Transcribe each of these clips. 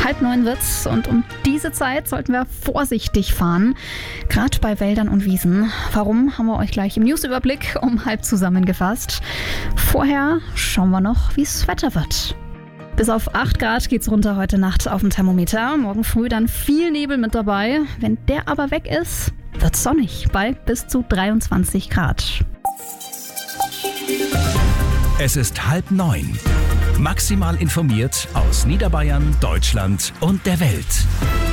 8:30 wird's und um diese Zeit sollten wir vorsichtig fahren, gerade bei Wäldern und Wiesen. Warum, haben wir euch gleich im Newsüberblick um 9:30 zusammengefasst. Vorher schauen wir noch, wie es Wetter wird. Bis auf 8 Grad geht's runter heute Nacht auf dem Thermometer. Morgen früh dann viel Nebel mit dabei. Wenn der aber weg ist, wird's sonnig bei bis zu 23 Grad. Es ist 8:30. Maximal informiert aus Niederbayern, Deutschland und der Welt.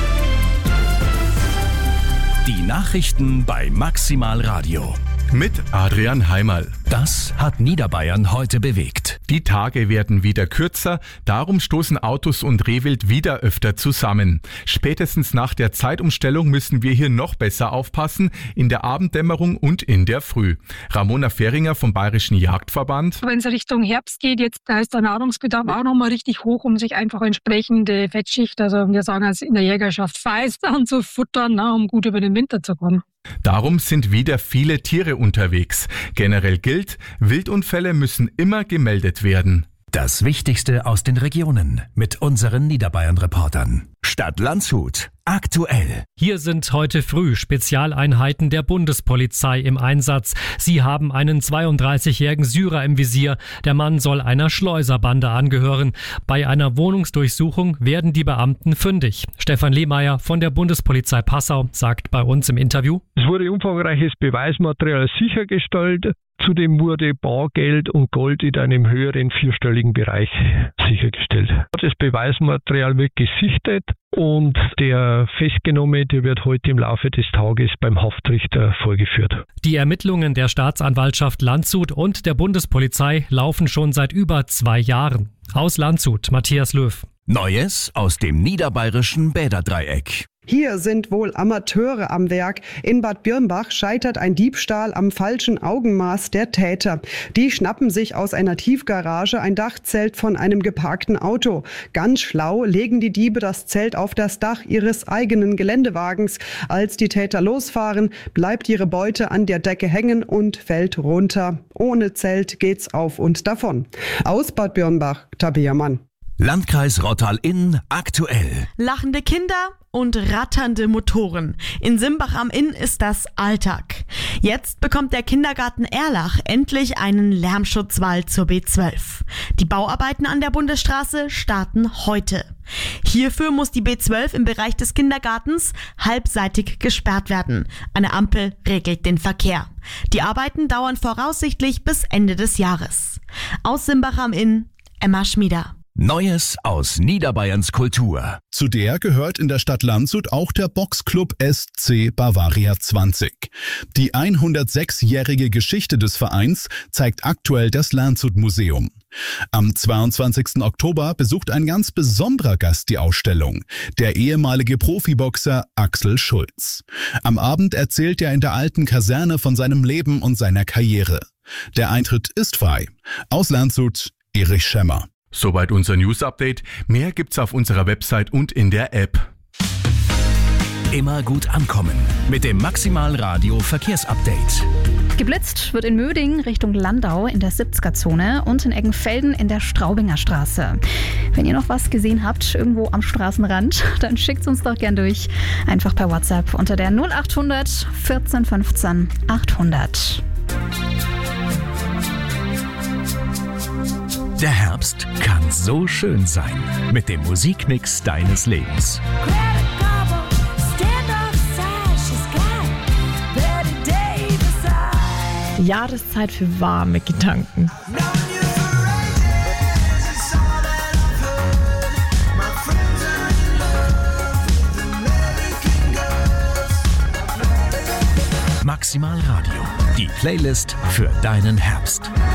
Die Nachrichten bei Maximal Radio. Mit Adrian Heimerl. Das hat Niederbayern heute bewegt. Die Tage werden wieder kürzer, darum stoßen Autos und Rehwild wieder öfter zusammen. Spätestens nach der Zeitumstellung müssen wir hier noch besser aufpassen, in der Abenddämmerung und in der Früh. Ramona Fehringer vom Bayerischen Jagdverband. Wenn es Richtung Herbst geht, jetzt da ist der Nahrungsbedarf auch nochmal richtig hoch, um sich einfach entsprechende Fettschicht, also wir sagen es in der Jägerschaft Feist, anzufuttern, um gut über den Winter zu kommen. Darum sind wieder viele Tiere unterwegs. Generell gilt, Wildunfälle müssen immer gemeldet werden. Das Wichtigste aus den Regionen mit unseren Niederbayern-Reportern. Stadt Landshut. Aktuell. Hier sind heute früh Spezialeinheiten der Bundespolizei im Einsatz. Sie haben einen 32-jährigen Syrer im Visier. Der Mann soll einer Schleuserbande angehören. Bei einer Wohnungsdurchsuchung werden die Beamten fündig. Stefan Lehmeier von der Bundespolizei Passau sagt bei uns im Interview: Es wurde umfangreiches Beweismaterial sichergestellt. Zudem wurde Bargeld und Gold in einem höheren vierstelligen Bereich sichergestellt. Das Beweismaterial wird gesichtet und der Festgenommene wird heute im Laufe des Tages beim Haftrichter vorgeführt. Die Ermittlungen der Staatsanwaltschaft Landshut und der Bundespolizei laufen schon seit über 2 Jahren. Aus Landshut, Matthias Löw. Neues aus dem niederbayerischen Bäderdreieck. Hier sind wohl Amateure am Werk. In Bad Birnbach scheitert ein Diebstahl am falschen Augenmaß der Täter. Die schnappen sich aus einer Tiefgarage ein Dachzelt von einem geparkten Auto. Ganz schlau legen die Diebe das Zelt auf das Dach ihres eigenen Geländewagens. Als die Täter losfahren, bleibt ihre Beute an der Decke hängen und fällt runter. Ohne Zelt geht's auf und davon. Aus Bad Birnbach, Tabea Mann. Landkreis Rottal-Inn aktuell. Lachende Kinder und ratternde Motoren. In Simbach am Inn ist das Alltag. Jetzt bekommt der Kindergarten Erlach endlich einen Lärmschutzwall zur B12. Die Bauarbeiten an der Bundesstraße starten heute. Hierfür muss die B12 im Bereich des Kindergartens halbseitig gesperrt werden. Eine Ampel regelt den Verkehr. Die Arbeiten dauern voraussichtlich bis Ende des Jahres. Aus Simbach am Inn, Emma Schmieder. Neues aus Niederbayerns Kultur. Zu der gehört in der Stadt Landshut auch der Boxclub SC Bavaria 20. Die 106-jährige Geschichte des Vereins zeigt aktuell das Landshut Museum. Am 22. Oktober besucht ein ganz besonderer Gast die Ausstellung, der ehemalige Profiboxer Axel Schulz. Am Abend erzählt er in der alten Kaserne von seinem Leben und seiner Karriere. Der Eintritt ist frei. Aus Landshut, Erich Schemmer. Soweit unser News-Update. Mehr gibt's auf unserer Website und in der App. Immer gut ankommen mit dem Maximal Radio Verkehrsupdate. Geblitzt wird in Möding Richtung Landau in der 70er-Zone und in Eggenfelden in der Straubinger Straße. Wenn ihr noch was gesehen habt, irgendwo am Straßenrand, dann schickt's uns doch gern durch. Einfach per WhatsApp unter der 0800 14 15 800. Der Herbst kann so schön sein mit dem Musikmix deines Lebens. Jahreszeit für warme Gedanken. Maximal Radio, die Playlist für deinen Herbst.